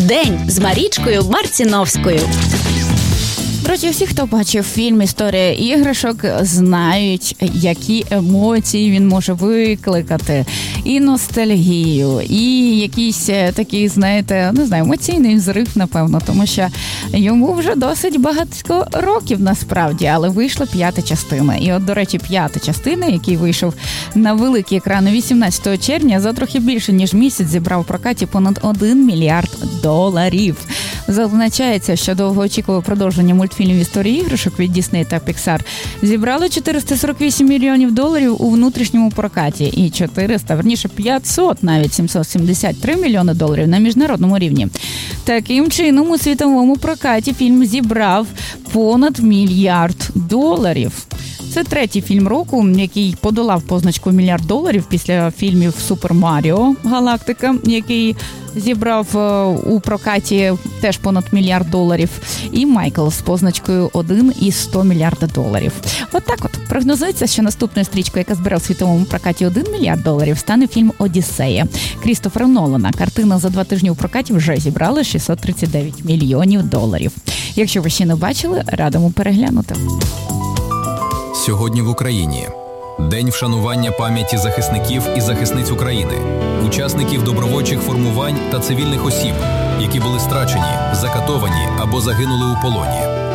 День з Марічкою Марціновською. Друзі, всі, хто бачив фільм «Історія іграшок», знають, які емоції він може викликати. І ностальгію, і якийсь такий, знаєте, не знаю, емоційний взрив, напевно, тому що йому вже досить багато років насправді, але вийшла 5-та частина. І от, до речі, 5-та частина, який вийшов на великі екрани 18 червня, за трохи більше, ніж місяць зібрав в прокаті понад $1 мільярд. Зазначається, що довгоочікуване продовження мультфільмів «Історії іграшок» від Disney та Pixar зібрало $448 мільйонів у внутрішньому прокаті і 500 навіть $773 мільйони на міжнародному рівні. Таким чином, у світовому прокаті фільм зібрав понад $1 мільярд. Це третій фільм року, який подолав позначку $1 мільярд після фільмів «Супер Маріо. Галактика», який зібрав у прокаті теж понад $1 мільярд, і «Майкл» з позначкою $1,100 мільярда. От так от. Прогнозується, що наступною стрічкою, яка збере у світовому прокаті $1 мільярд, стане фільм «Одіссея» Крістофера Нолана. Картина за 2 тижні у прокаті вже зібрала $639 мільйонів. Якщо ви ще не бачили, радимо переглянути. Сьогодні в Україні День вшанування пам'яті захисників і захисниць України, учасників добровольчих формувань та цивільних осіб, які були страчені, закатовані або загинули у полоні.